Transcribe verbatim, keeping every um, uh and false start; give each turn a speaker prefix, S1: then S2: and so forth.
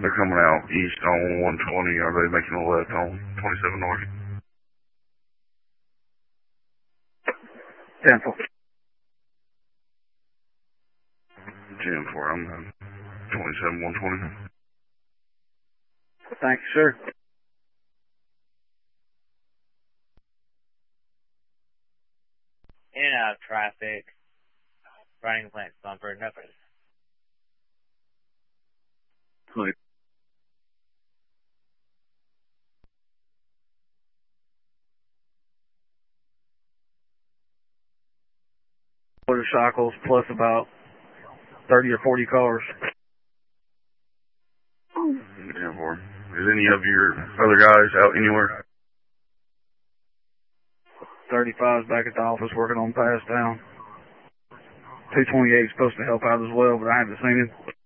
S1: They're coming out east on one twenty. Are they making a left on twenty-seven north?
S2: ten four.
S1: ten four, I'm twenty-seven one twenty.
S2: Thank you, sir.
S3: In and out of traffic. Running plant bumper, nothing.
S2: Clear. Motorcycles plus about thirty or forty cars.
S1: ten four. Is any of your other guys out anywhere?
S2: thirty-five's back at the office working on pass down. two twenty-eight is supposed to help out as well, but I haven't seen him.